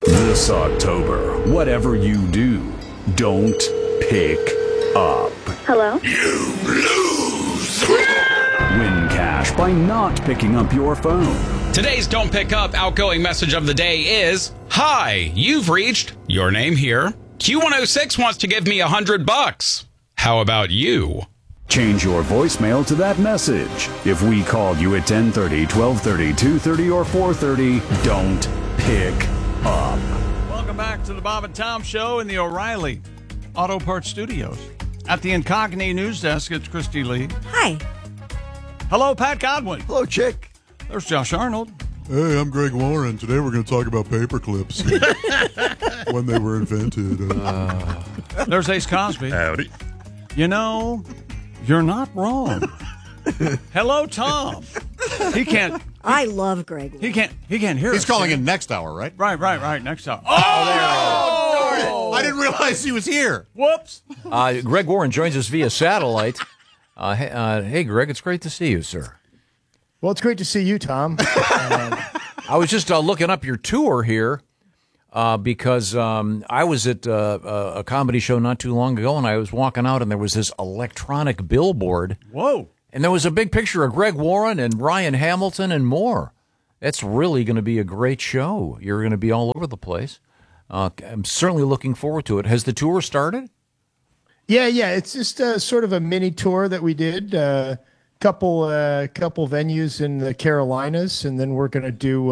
This October, whatever you do, don't pick up. Hello? You lose. Win cash by not picking up your phone. Today's Don't Pick Up outgoing message of the day is, "Hi, you've reached your name here. Q106 wants to give me $100. How about you?" Change your voicemail to that message. If we called you at 10:30, 12:30, 2:30, or 4:30, don't pick up. Welcome back to the Bob and Tom Show in the O'Reilly Auto Parts Studios. At the Incognito News Desk, it's Christy Lee. Hi. Hello, Pat Godwin. Hello, Chick. There's Josh Arnold. Hey, I'm Greg Warren. Today we're going to talk about paper clips when they were invented. There's Ace Cosby. Howdy. You know, you're not wrong. Hello, Tom. He can't. I love Greg. He can't hear us. He's calling in next hour, right? Right. Next time. Oh, I didn't realize he was here. Whoops. Greg Warren joins us via satellite. Hey, Greg, it's great to see you, sir. Well, it's great to see you, Tom. I was just looking up your tour here because I was at a comedy show not too long ago, and I was walking out, and there was this electronic billboard. Whoa. And there was a big picture of Greg Warren and Ryan Hamilton and more. It's really going to be a great show. You're going to be all over the place. I'm certainly looking forward to it. Has the tour started? Yeah. It's just sort of a mini tour that we did. Couple venues in the Carolinas, and then we're gonna do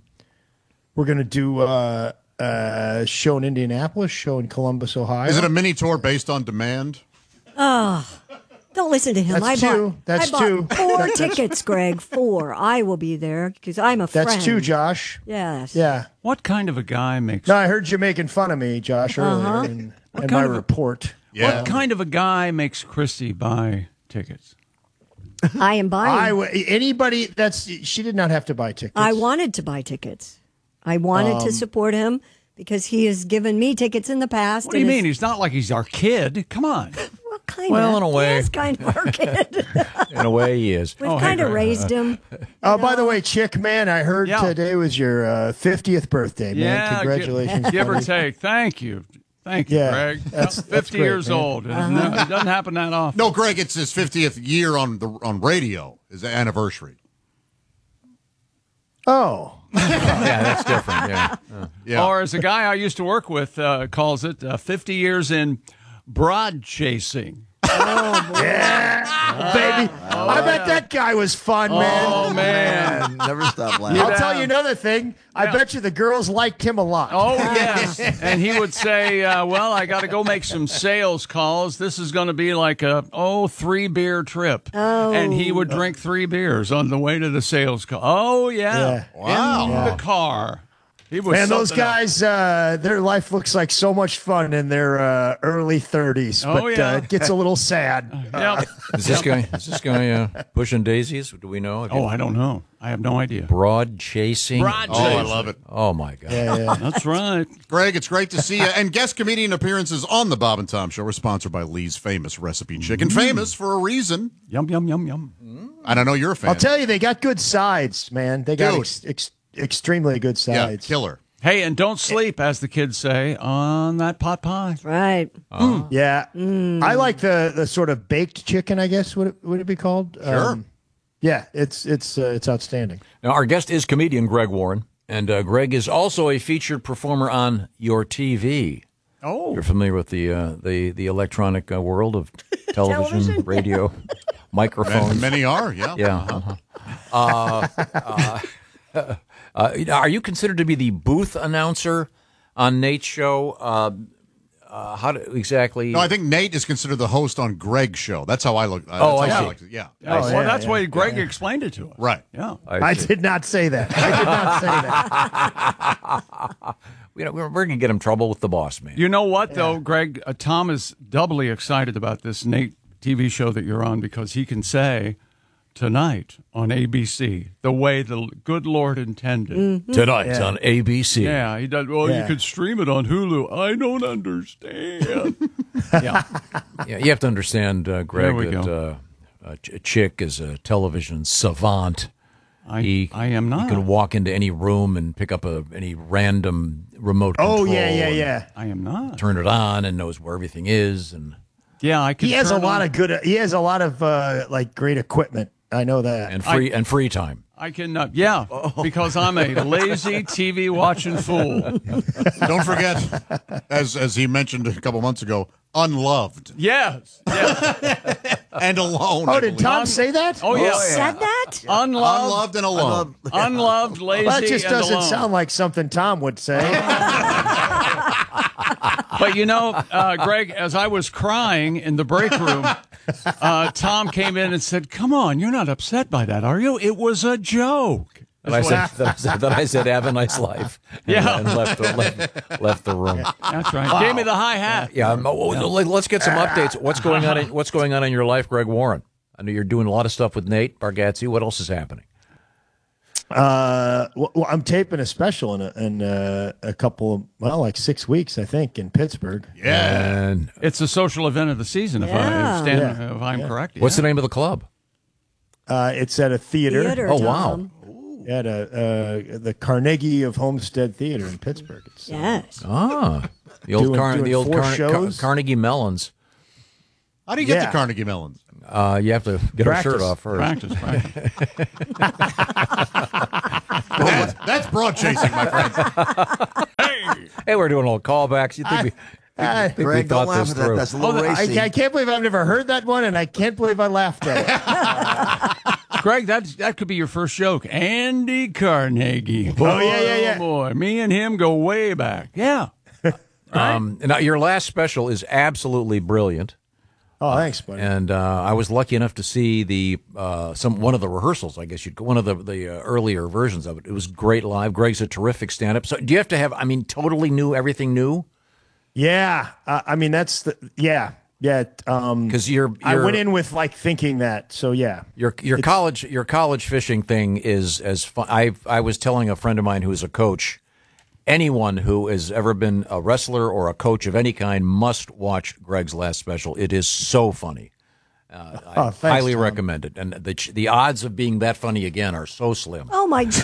a show in Indianapolis, show in Columbus, Ohio. Is it a mini tour based on demand? Don't listen to him. That's two. That's two. 4 tickets, Greg. 4. I will be there because I'm a friend. That's 2, Josh. Yes. Yeah. What kind of a guy makes... No, I heard you making fun of me, Josh, earlier in my report. Yeah. What kind of a guy makes Christy buy tickets? I am buying. Anybody she did not have to buy tickets. I wanted to buy tickets. I wanted to support him because he has given me tickets in the past. What do you mean? He's not like he's our kid. Come on. Well, kind of. Well, in a way. He is kind of our kid. In a way, he is. We've kind of raised him. Oh, by the way, Chick, man, I heard today was your 50th birthday, man. Yeah, Congratulations. Give or take. Thank you. Thank you, Greg. That's 50 great, years man. old. It doesn't happen that often. No, Greg, it's his 50th year on radio. His anniversary. Oh. Yeah, that's different. Yeah. Or as a guy I used to work with calls it, 50 years in broad chasing. Baby. I bet that guy was fun, man. Oh, man. Never stop laughing. I'll tell you another thing. I bet you the girls liked him a lot. Oh, yes. And he would say, well, I got to go make some sales calls. This is going to be like a 3-beer trip. Oh. And he would drink 3 beers on the way to the sales call. Oh, yeah. Wow. In the car. He was Man, those something guys, their life looks like so much fun in their early 30s, but it gets a little sad. else. Is this guy pushing daisies? Do we know? Oh, I don't know. I have no idea. Broad chasing. Broad Oh, I love it. Oh my God. Yeah. That's right. Greg, it's great to see you. And guest comedian appearances on the Bob and Tom Show are sponsored by Lee's Famous Recipe Chicken. Famous for a reason. Yum, yum, yum, yum. And I know you're a fan. I'll tell you, they got good sides, man. They got extremely good sides. Yeah, killer. Hey, and don't sleep, as the kids say, on that pot pie. Right. Yeah. I like the sort of baked chicken, I guess, would it be called? Sure. Yeah, it's outstanding. Now, our guest is comedian Greg Warren, and Greg is also a featured performer on Your TV. Oh. You're familiar with the electronic world of television, radio, microphones. Many are, yeah. Yeah. Are you considered to be the booth announcer on Nate's show? How exactly? No, I think Nate is considered the host on Greg's show. That's how I look. I see. Yeah. Well, that's why Greg explained it to us. Right. Yeah. I did not say that. We're going to get him trouble with the boss man. You know what, though, Greg? Tom is doubly excited about this Nate TV show that you're on because he can say tonight on ABC the way the good Lord intended. Tonight on ABC. Yeah, he does. Well, you could stream it on Hulu. I don't understand. Yeah, you have to understand, Greg, There we that Chick is a television savant. I am not. He can walk into any room and pick up any random remote control. Oh, yeah. I am not. Turn it on and knows where everything is. And Yeah, I can. He has a turn lot on- of good. He has a lot of like great equipment. I know that. and free time. I can. Because I'm a lazy TV watching fool. Don't forget, as he mentioned a couple months ago, unloved Yes. and alone. Oh, I did believe. Tom say that? Oh yeah. Said that? Unloved, Unloved and alone. unloved, lazy, Well, that just and doesn't alone. sound like something Tom would say. But Greg, as I was crying in the break room, Tom came in and said, "Come on, you're not upset by that, are you? It was a joke." And I said, "Have a nice life." And left the room. That's right. Gave me the hi hat. Yeah. Let's get some updates. What's going on? What's going on in your life, Greg Warren? I know you're doing a lot of stuff with Nate Bargatze. What else is happening? Well, I'm taping a special in a couple of, like 6 weeks, I think, in Pittsburgh. Yeah. And It's a social event of the season, if I'm correct. what's the name of the club? It's at a theater. Theater, Oh, wow. Tom. At the Carnegie of Homestead Theater in Pittsburgh. It's, Yes. The old Doing 4 shows? Carnegie Melons. How do you get Yeah. to Carnegie Mellons? You have to get our shirt Practice. off first. Practice. That's broad chasing, my friend. Hey, we're doing all callbacks. You think we Greg, don't thought laugh this at that. through? That's a little racy. I can't believe I've never heard that one, and I can't believe I laughed at it. Greg, that could be your first joke. Andy Carnegie. Oh, yeah. Boy, me and him go way back. Yeah. Now, your last special is absolutely brilliant. Oh, thanks, buddy. And I was lucky enough to see one of the rehearsals. I guess one of the earlier versions of it. It was great live. Greg's a terrific stand-up. So, do you have to have? I mean, totally new, everything new. Yeah, I mean that's yeah. Because I went in with like thinking that. So yeah, your college fishing thing is as fun. I was telling a friend of mine who's a coach. Anyone who has ever been a wrestler or a coach of any kind must watch Greg's last special. It is so funny. I thanks, highly Tom. recommend it. And the odds of being that funny again are so slim. Oh, my God.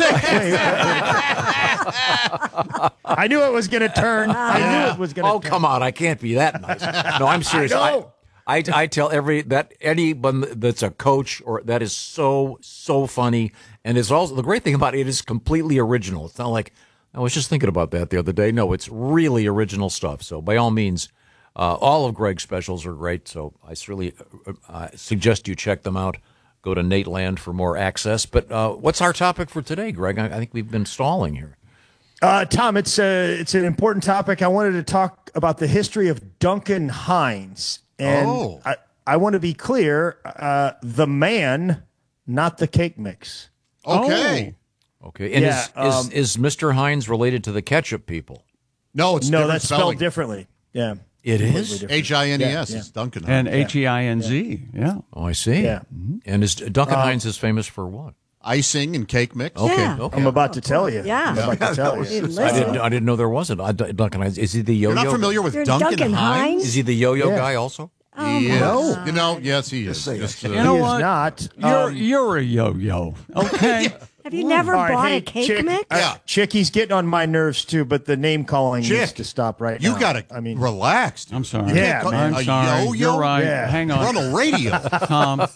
I knew it was going to turn. I knew it was going to. Oh, come on! I can't be that nice. No, I'm serious. I tell anyone that's a coach or that is so funny, and it's also the great thing about it is completely original. It's not like I was just thinking about that the other day. No, it's really original stuff. So by all means, all of Greg's specials are great. So I certainly suggest you check them out. Go to Nate Land for more access. But what's our topic for today, Greg? I think we've been stalling here. Tom, it's an important topic. I wanted to talk about the history of Duncan Hines, and I want to be clear: the man, not the cake mix. Okay. Okay. And Yeah, is Mr. Hines related to the ketchup people? No, it's No, different that's spelling. spelled differently. Yeah, It is? Hines. Yeah. It's Duncan. And Hines. Heinz. Yeah. Oh, I see. Yeah. And is Duncan Hines is famous for what? Icing and cake mix. Okay. Yeah. Okay. I'm about to tell you. Yeah. I'm about to tell you. Listen. I didn't know there wasn't. Duncan Hines. Is he the yo-yo? You're not familiar with You're Duncan, Duncan Hines? Is he the yo-yo Yeah. guy also? He is. You know, yes, he is. Just, You He know is what? not. You're a yo-yo. Okay. Have you never All right, bought hey, a cake Chick, mix? Chicky's getting on my nerves too, but the name calling needs Chick, to stop right now. you got to relax. Dude. I'm sorry. You Yeah, can't call- man. I'm a sorry. yo-yo? You're right. Yeah. Hang We're on. on the radio. Tom,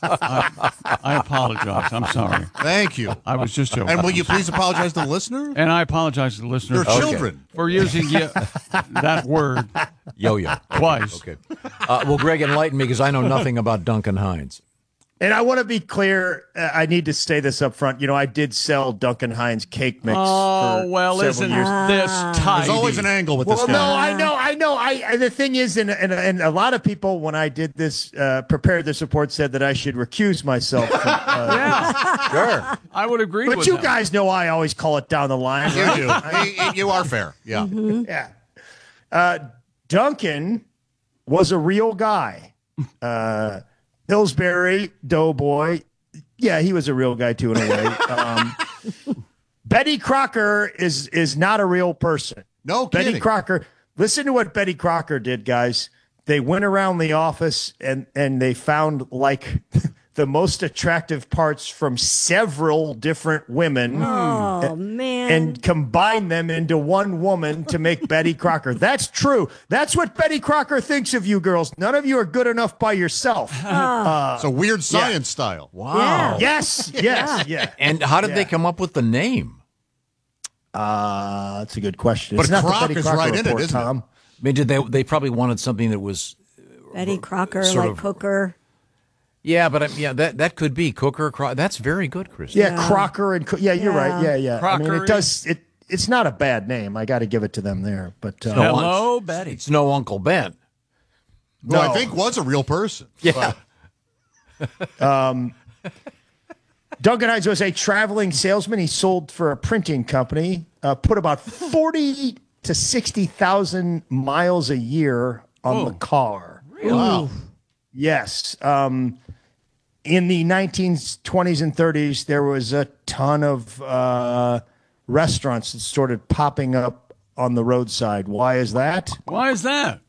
I apologize. I'm sorry. Thank you. I was just joking. And will you please apologize to the listener? And I apologize to the listeners They're children. for using that word Yo-yo. twice. Okay. Well, Greg, enlighten me because I know nothing about Duncan Hines. And I want to be clear. I need to say this up front. You know, I did sell Duncan Hines cake mix. Oh, for well, several isn't years. this tidy? There's always an angle with this Well, guy. no, I know. The thing is, and a lot of people, when I did this, prepared this report, said that I should recuse myself. From, Yeah, Sure. I would agree but with you that. guys know I always call it down the line. You Right? do. You are fair. Yeah. Yeah. Duncan was a real guy. Pillsbury Doughboy. Yeah, he was a real guy too in a way. Betty Crocker is not a real person. No Betty kidding. Crocker. Listen to what Betty Crocker did, guys. They went around the office and they found like the most attractive parts from several different women Oh, man. and combine them into one woman to make Betty Crocker. That's true. That's what Betty Crocker thinks of you girls. None of you are good enough by yourself. It's a weird science style. Wow. Yes. Yeah. And how did they come up with the name? That's a good question. But It's not the Croc Betty is Crocker right in it, report, isn't it? Tom. I mean, did they probably wanted something that was Betty Crocker, sort like of- Cooker. yeah, but that could be Cooker. That's very good, Chris. Yeah, Crocker and you're right. Yeah. I mean, Crockery. it does. It's not a bad name. I got to give it to them there. But Hello, Betty. It's no Uncle Ben. Who I think was a real person. Yeah. Duncan Hines was a traveling salesman. He sold for a printing company. Put about 40 to 60,000 miles a year on the car. Really? Wow. Yes. In the 1920s and 30s, there was a ton of restaurants that started popping up on the roadside. Why is that? Why is that?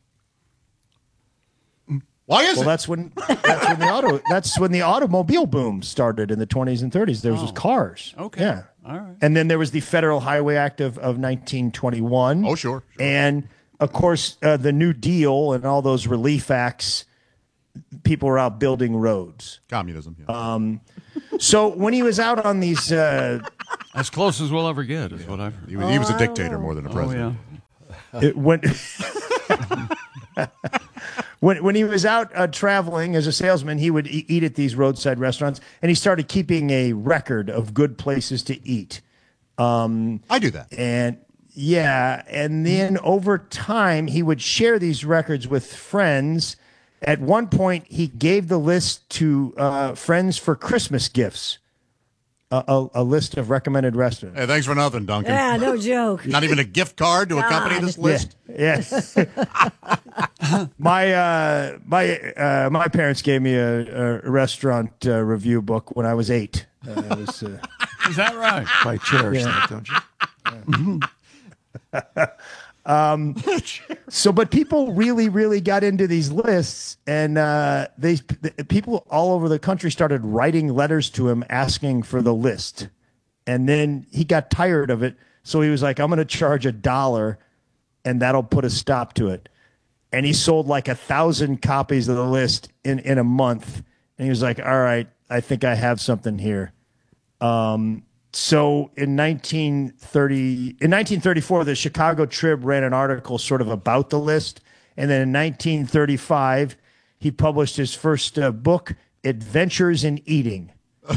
Why is Well, it? that's when the automobile boom started in the 20s and 30s. There was cars. Okay. Yeah. All right. And then there was the Federal Highway Act of 1921. Oh, sure. And of course, the New Deal and all those relief acts. People were out building roads. Communism. Yeah. So when he was out on these, As close as we'll ever get is what I've heard. He was a dictator more than a Oh, president. yeah. when he was out traveling as a salesman, he would eat at these roadside restaurants, and he started keeping a record of good places to eat. I do that. And then over time, he would share these records with friends. At one point, he gave the list to friends for Christmas gifts, a list of recommended restaurants. Hey, thanks for nothing, Duncan. Yeah, no joke. Not even a gift card to accompany this list. Yes. My parents gave me a restaurant review book when I was 8. Is that right? I cherish that, don't you? But people really got into these lists, and people all over the country started writing letters to him asking for the list. And then he got tired of it, so he was like, "I'm going to charge $1, and that'll put a stop to it." And he sold like 1,000 copies of the list in a month. And he was like, "All right, I think I have something here." So in 1934, the Chicago Trib ran an article sort of about the list. And then in 1935, he published his first book, Adventures in Eating.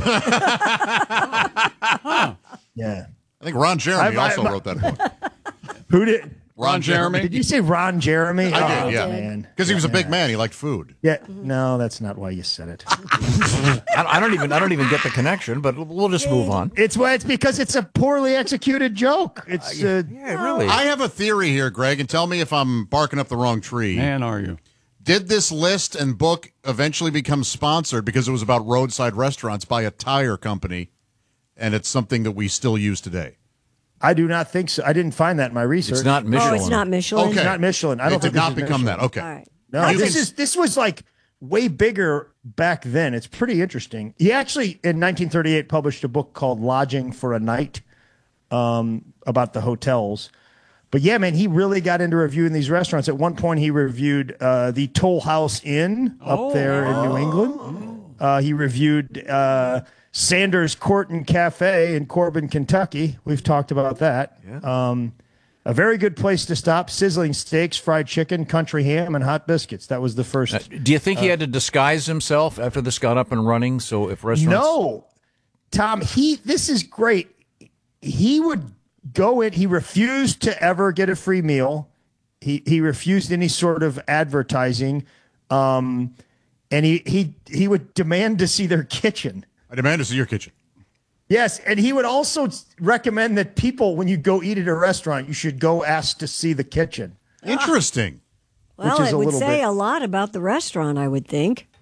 Yeah. I think Ron Jeremy I- also wrote that book. Who did? Ron Jeremy? Did you say Ron Jeremy? I did, yeah. Man. Because he was a big man. He liked food. Yeah. No, that's not why you said it. I don't even get the connection, but we'll just move on. It's because it's a poorly executed joke. It's Yeah, really. I have a theory here, Greg, and tell me if I'm barking up the wrong tree. Man, are you? Did this list and book eventually become sponsored because it was about roadside restaurants by a tire company, and it's something that we still use today? I do not think so. I didn't find that in my research. It's not Michelin. Oh, it's not Michelin. Okay. It's not Michelin. I don't It think did not this is become Michelin. that. Okay. All right. No, You this was like way bigger back then. It's pretty interesting. He actually in 1938 published a book called Lodging for a Night about the hotels. But yeah, man, he really got into reviewing these restaurants. At one point, he reviewed the Toll House Inn up there in New England. He reviewed Sanders Court and Cafe in Corbin, Kentucky. We've talked about that. Yeah. A very good place to stop. Sizzling steaks, fried chicken, country ham, and hot biscuits. That was the first. Do you think he had to disguise himself after this got up and running? So if restaurants... No, Tom, this is great. He would go in. He refused to ever get a free meal. He refused any sort of advertising. And he would demand to see their kitchen. I demand to see your kitchen. Yes, and he would also recommend that people, when you go eat at a restaurant, you should go ask to see the kitchen. Interesting. Well, Which is it a would little say bit- a lot about the restaurant, I would think.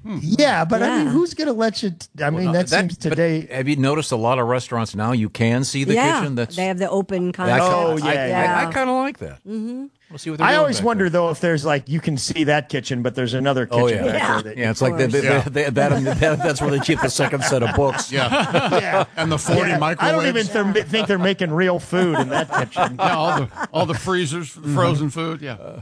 Yeah, but I mean, Yeah. who's going to let you? That seems but today. Have you noticed a lot of restaurants now you can see the kitchen? That's they have the open I, concept. Oh, yeah. I kind of like that. Mm-hmm. We'll see what they're I doing always back wonder there. though if there's like you can see that kitchen, but there's another kitchen Oh, yeah. back Yeah. there. That Yeah, it's like that's where they keep the second set of books. Yeah. yeah. And the 40 Yeah, microwaves. I don't even think they're making real food in that kitchen. Yeah, all the freezers for the frozen food. Yeah.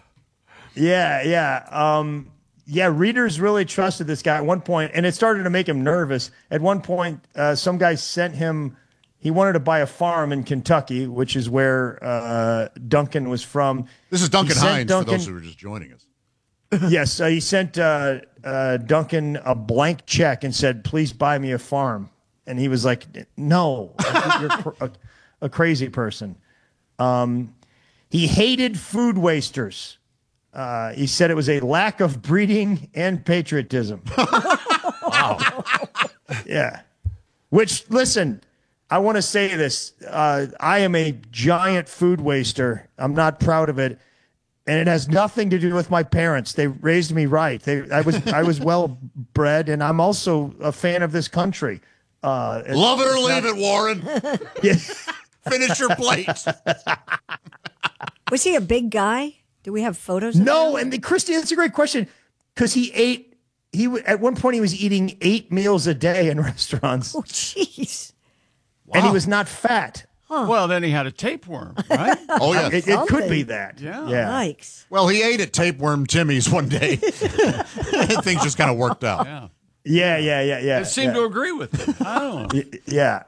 Yeah, readers really trusted this guy at one point, and it started to make him nervous. At one point, some guy sent him. He wanted to buy a farm in Kentucky, which is where Duncan was from. This is Duncan He sent Hines, for those who were just joining us. Yes, he sent Duncan a blank check and said, "Please buy me a farm." And he was like, "No, you're a crazy person." He hated food wasters. He said it was a lack of breeding and patriotism. Wow. Yeah. Which, listen, I want to say this. I am a giant food waster. I'm not proud of it. And it has nothing to do with my parents. They raised me right. I was well bred, and I'm also a fan of this country. Love it or leave it, Warren. Yeah. Finish your plate. Was he a big guy? Do we have photos of No, him? and Christy, that's a great question because at one point he was eating 8 meals a day in restaurants, Oh, jeez. and he was not fat. Well, then he had a tapeworm, right? Oh, yeah. It could Something. be that. Yeah. Yikes. Well, he ate at Tapeworm Timmy's one day. Things just kind of worked out. Yeah. Yeah. It seemed to agree with him. I don't know. Yeah.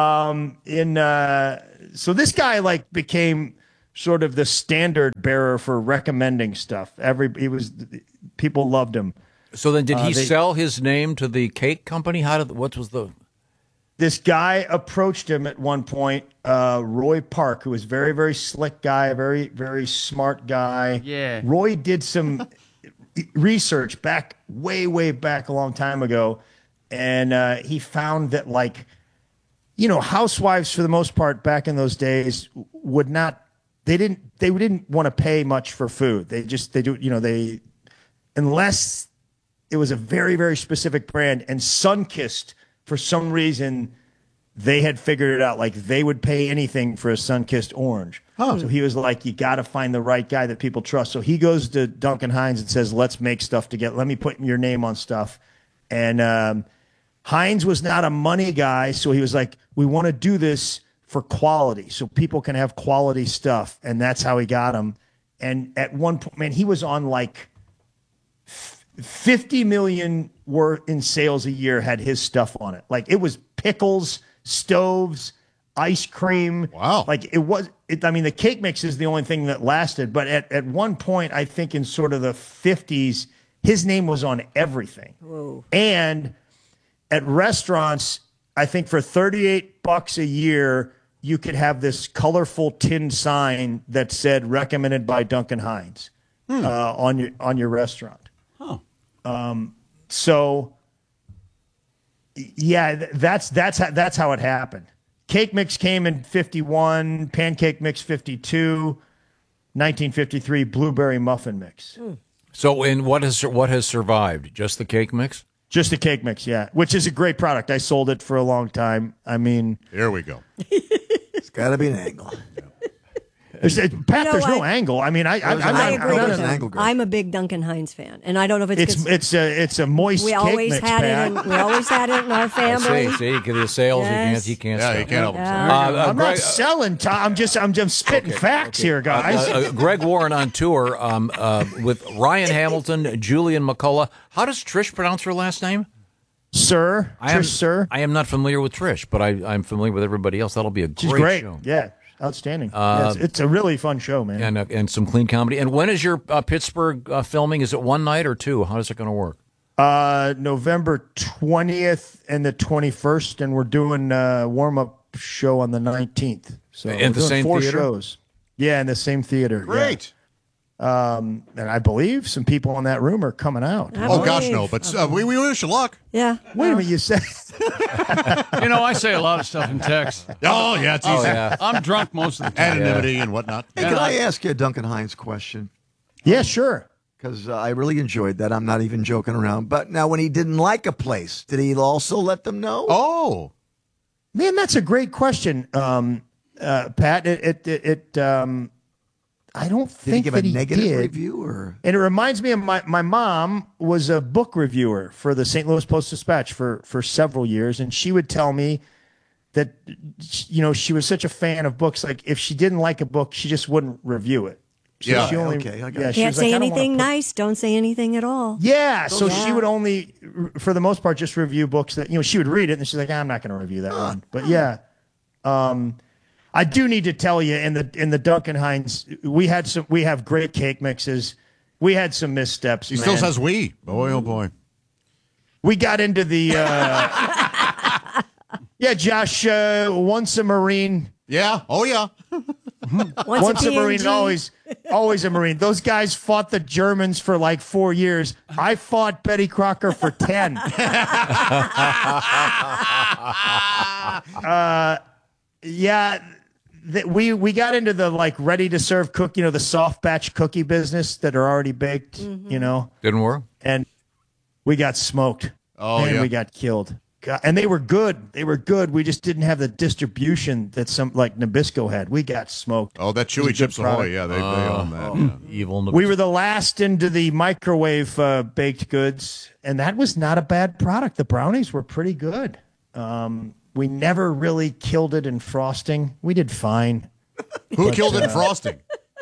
So this guy became sort of the standard bearer for recommending stuff. People loved him. So then, did he sell his name to the cake company? This guy approached him at one point, Roy Park, who was very, very slick guy, very, very smart guy. Yeah. Roy did some research way back a long time ago, and he found that housewives for the most part back in those days didn't want to pay much for food. Unless it was a very, very specific brand, and Sunkist, for some reason, they had figured it out. They would pay anything for a Sunkist orange. So he was like, you got to find the right guy that people trust. So he goes to Duncan Hines and says, let's make stuff together. Let me put your name on stuff. And Hines was not a money guy. So he was like, we want to do this for quality so people can have quality stuff. And that's how he got him. And at one point, man, he was on 50 million were in sales a year had his stuff on it. It was pickles, stoves, ice cream. Wow. The cake mix is the only thing that lasted. But at one point, I think in sort of the 50s, his name was on everything. Whoa. And at restaurants, I think for $38 a year, you could have this colorful tin sign that said recommended by Duncan Hines on your restaurant. So, yeah, that's how it happened. Cake mix came in 51, pancake mix 52, 1953 blueberry muffin mix. So, in what has survived? Just the cake mix? Just the cake mix, yeah, which is a great product. I sold it for a long time. I mean, Here we go. It's got to be an angle. there's no what? angle. I mean, I agree not with an him. angle girl. I'm a big Duncan Hines fan, and I don't know if it's 'cause it's a moist we cake always mix, had Pat. we always had it in our family. See, because the sales, Yes. he can't Yeah, stop. you can't help himself. I'm not selling, Tom. I'm just spitting facts here, guys. Greg Warren on tour with Ryan Hamilton, Julian McCullough. How does Trish pronounce her last name? Sir, sir. I am not familiar with Trish, but I'm familiar with everybody else. That'll be a She's great great. show. Yeah, outstanding. It's a really fun show, man. And some clean comedy. And when is your Pittsburgh filming? Is it one night or two? How is it going to work? November 20th and the 21st, and we're doing a warm-up show on the 19th. So In we're the doing same 4 theater? shows. Yeah, in the same theater. Great. Yeah. And I believe some people in that room are coming out. Oh, gosh, no. But we wish you luck. Yeah. Wait a minute, you said I say a lot of stuff in text. Oh, yeah, it's easy. yeah. I'm drunk most of the time. Anonymity and whatnot. Hey, can I ask you a Duncan Hines question? Yeah, sure. because I really enjoyed that. I'm not even joking around. But now, when he didn't like a place, did he also let them know? Oh, man, that's a great question, Pat. I don't Did he think give that a he negative did. review? Or And it reminds me of my mom was a book reviewer for the St. Louis Post-Dispatch for several years, and she would tell me that, you know, she was such a fan of books. Like, if she didn't like a book, she just wouldn't review it. So Yeah. she only, Okay, I got yeah, it. she Can't was like, say I don't wanna anything put- nice. Don't say anything at all. Yeah, so Yeah. she would only, for the most part, just review books that, you know, she would read it, and she's like, I'm not going to review that one. But yeah, I do need to tell you, in the Duncan Hines, we have great cake mixes. We had some missteps. he man. still says we. Boy, oh boy. We got into the yeah, Josh. Once a Marine, Yeah. Oh, yeah. once a Marine, PNG. always a Marine. Those guys fought the Germans for like 4 years. I fought Betty Crocker for 10. Yeah. We got into the like ready to serve cook, you know, the soft batch cookie business that are already baked, you know, Didn't work. and we got smoked. Oh, and yeah. we got killed. God, and they were good. They were good. We just didn't have the distribution that some like Nabisco had. We got smoked. Oh, that It was a Chewy good Chips Ahoy. product. Yeah, they own that. Yeah. Evil. We were the last into the microwave baked goods, and that was not a bad product. The brownies were pretty good. We never really killed it in frosting. We did fine. Who killed it in frosting?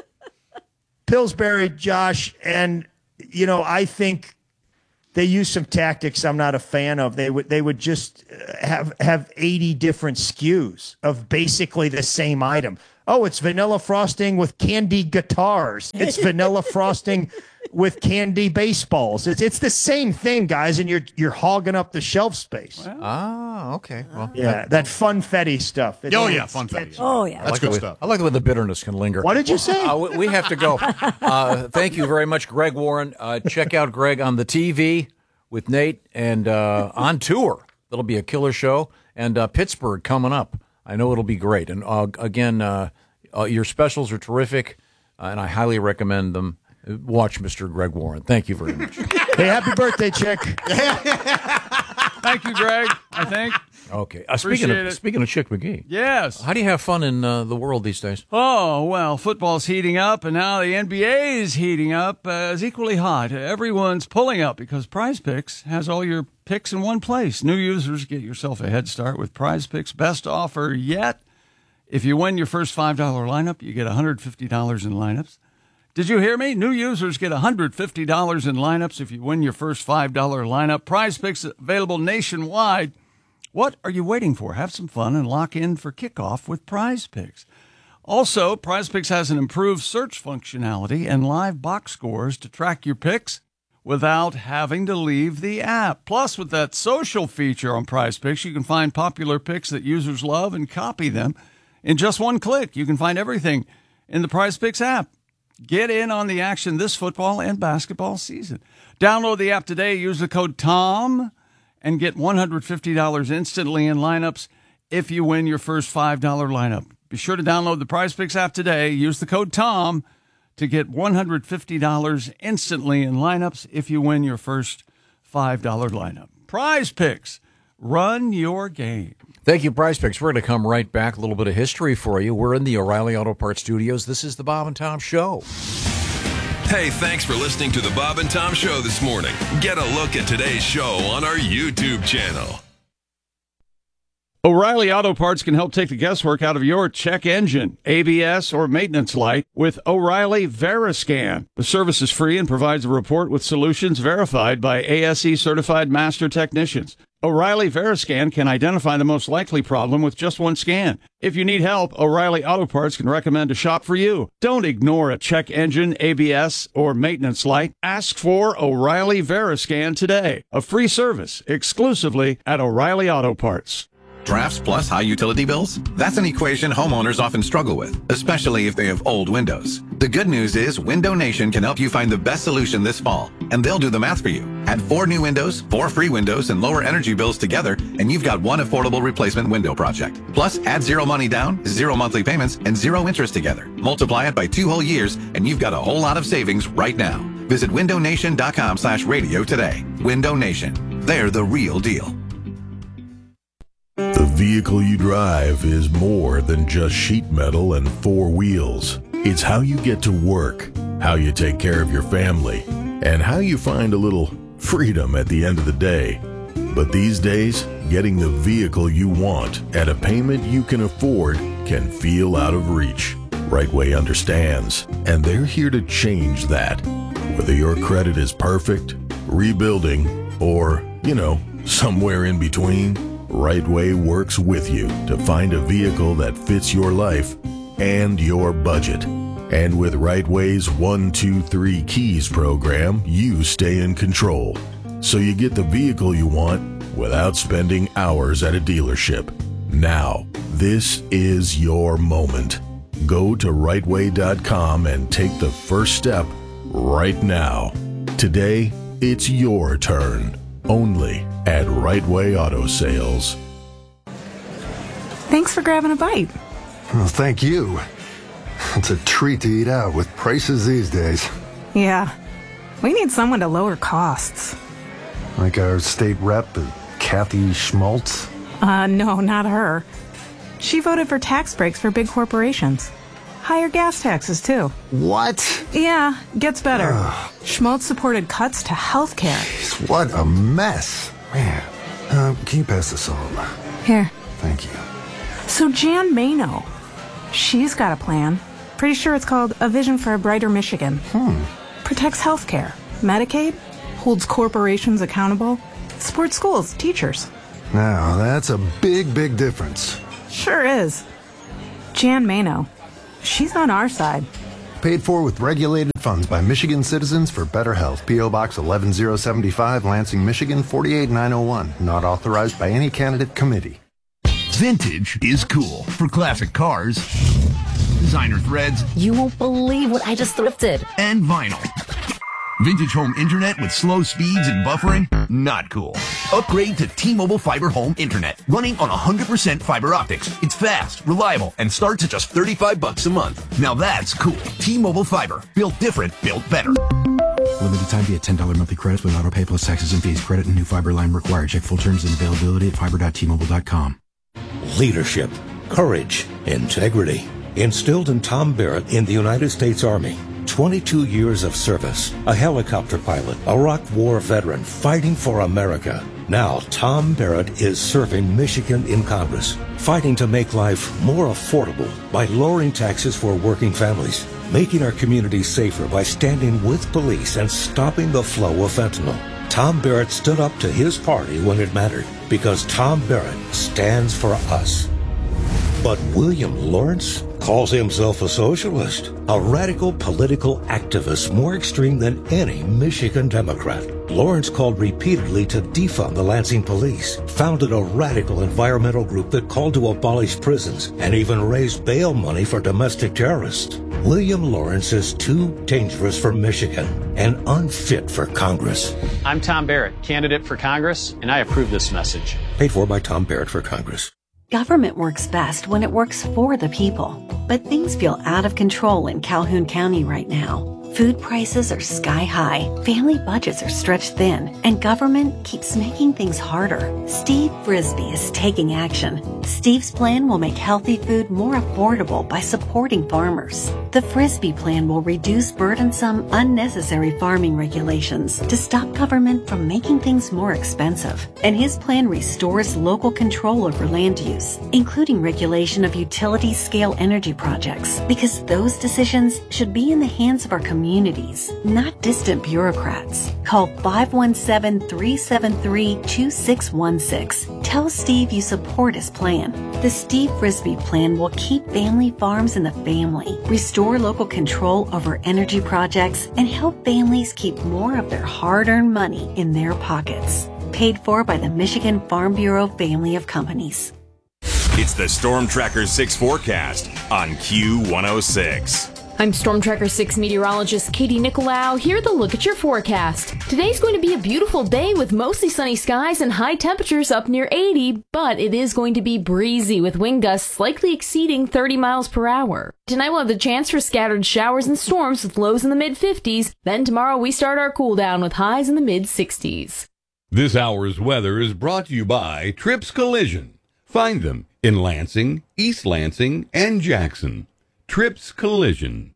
Pillsbury, Josh, and you know, I think they use some tactics I'm not a fan of. They would just have 80 different SKUs of basically the same item. Oh, it's vanilla frosting with candy guitars. It's vanilla frosting with candy baseballs. It's the same thing, guys, and you're hogging up the shelf space. Ah, okay. Well, Yeah, that funfetti stuff. Oh, yeah. Funfetti. Oh, yeah. That's good stuff. I like the way the bitterness can linger. What did you say? We have to go. Thank you very much, Greg Warren. Check out Greg on the TV with Nate and on tour. That'll be a killer show. And Pittsburgh coming up. I know it'll be great. And again, your specials are terrific, and I highly recommend them. Watch Mr. Greg Warren. Thank you very much. Hey, happy birthday, Chick. Thank you, Greg, I think. Okay. Appreciate it. Speaking of Chick McGee, Yes. how do you have fun in the world these days? Oh, well, football's heating up, and now the NBA is heating up as equally hot. Everyone's pulling up because Prize Picks has all your picks in one place. New users, get yourself a head start with Prize Picks' best offer yet. If you win your first $5 lineup, you get $150 in lineups. Did you hear me? New users get $150 in lineups if you win your first $5 lineup. Prize Picks available nationwide. What are you waiting for? Have some fun and lock in for kickoff with Prize Picks. Also, Prize Picks has an improved search functionality and live box scores to track your picks without having to leave the app. Plus, with that social feature on Prize Picks, you can find popular picks that users love and copy them in just one click. You can find everything in the Prize Picks app. Get in on the action this football and basketball season. Download the app today. Use the code TOM and get $150 instantly in lineups if you win your first $5 lineup. Be sure to download the Prize Picks app today. Use the code TOM to get $150 instantly in lineups if you win your first $5 lineup. Prize Picks. Run your game. Thank you, Prize Picks. We're going to come right back. A little bit of history for you. We're in the O'Reilly Auto Parts Studios. This is the Bob and Tom Show. Hey, thanks for listening to the Bob and Tom Show this morning. Get a look at today's show on our YouTube channel. O'Reilly Auto Parts can help take the guesswork out of your check engine, ABS, or maintenance light with O'Reilly Veriscan. The service is free and provides a report with solutions verified by ASE certified master technicians. O'Reilly Veriscan can identify the most likely problem with just one scan. If you need help, O'Reilly Auto Parts can recommend a shop for you. Don't ignore a check engine, ABS, or maintenance light. Ask for O'Reilly Veriscan today. A free service exclusively at O'Reilly Auto Parts. Drafts plus high utility bills? That's an equation homeowners often struggle with, especially if they have old windows. The good news is Window Nation can help you find the best solution this fall, and they'll do the math for you. Add 4 new windows, 4 free windows, and lower energy bills together, and you've got one affordable replacement window project. Plus, add 0 money down, 0 monthly payments, and 0 interest together. Multiply it by 2 whole years, and you've got a whole lot of savings right now. Visit windownation.com/radio today. Window Nation. They're the real deal. The vehicle you drive is more than just sheet metal and four wheels. It's how you get to work, how you take care of your family, and how you find a little freedom at the end of the day. But these days, getting the vehicle you want at a payment you can afford can feel out of reach. Rightway understands, and they're here to change that. Whether your credit is perfect, rebuilding, or, somewhere in between, Rightway works with you to find a vehicle that fits your life and your budget. And with Rightway's 1, 2, 3 Keys program, you stay in control. So you get the vehicle you want without spending hours at a dealership. Now, this is your moment. Go to rightway.com and take the first step right now. Today, it's your turn. Only at Rightway Auto Sales. Thanks for grabbing a bite. Well, thank you. It's a treat to eat out with prices these days. Yeah, we need someone to lower costs. Like our state rep, Kathy Schmaltz? No, not her. She voted for tax breaks for big corporations. Higher gas taxes, too. What? Yeah, gets better. Schmaltz supported cuts to health care. Jeez, what a mess. Man, can you pass this on? Here. Thank you. So Jan Mano, she's got a plan. Pretty sure it's called A Vision for a Brighter Michigan. Protects health care, Medicaid, holds corporations accountable, supports schools, teachers. Now, that's a big, big difference. Sure is. Jan Mano. She's on our side. Paid for with regulated funds by Michigan Citizens for Better Health. P.O. Box 11075, Lansing, Michigan 48901. Not authorized by any candidate committee. Vintage is cool. For classic cars, designer threads. You won't believe what I just thrifted. And vinyl. Vintage home internet with slow speeds and buffering? Not cool. Upgrade to T-Mobile Fiber Home Internet, running on 100% fiber optics. It's fast, reliable, and starts at just $35 a month. Now that's cool. T-Mobile Fiber. Built different, built better. Limited time via $10 monthly credits with auto pay plus taxes and fees. Credit and new fiber line required. Check full terms and availability at fiber.tmobile.com. Leadership, courage, integrity. Instilled in Tom Barrett in the United States Army. 22 years of service, a helicopter pilot, a Iraq War veteran fighting for America. Now, Tom Barrett is serving Michigan in Congress, fighting to make life more affordable by lowering taxes for working families, making our communities safer by standing with police and stopping the flow of fentanyl. Tom Barrett stood up to his party when it mattered, because Tom Barrett stands for us. But William Lawrence calls himself a socialist, a radical political activist more extreme than any Michigan Democrat. Lawrence called repeatedly to defund the Lansing police, founded a radical environmental group that called to abolish prisons, and even raised bail money for domestic terrorists. William Lawrence is too dangerous for Michigan and unfit for Congress. I'm Tom Barrett, candidate for Congress, and I approve this message. Paid for by Tom Barrett for Congress. Government works best when it works for the people. But things feel out of control in Calhoun County right now. Food prices are sky high, family budgets are stretched thin, and government keeps making things harder. Steve Frisbee is taking action. Steve's plan will make healthy food more affordable by supporting farmers. The Frisbee plan will reduce burdensome, unnecessary farming regulations to stop government from making things more expensive. And his plan restores local control over land use, including regulation of utility-scale energy projects, because those decisions should be in the hands of our communities, not distant bureaucrats. Call 517-373-2616. Tell Steve you support his plan. The Steve Frisbee plan will keep family farms in the family, restore local control over energy projects, and help families keep more of their hard-earned money in their pockets. Paid for by the Michigan Farm Bureau family of companies. It's the Storm Tracker 6 forecast on Q106. I'm Storm Tracker 6 meteorologist Katie Nicolau. Here to look at your forecast. Today's going to be a beautiful day with mostly sunny skies and high temperatures up near 80, but it is going to be breezy with wind gusts likely exceeding 30 miles per hour. Tonight we'll have the chance for scattered showers and storms with lows in the mid-50s. Then tomorrow we start our cool down with highs in the mid-60s. This hour's weather is brought to you by Trips Collision. Find them in Lansing, East Lansing, and Jackson. Trips Collision.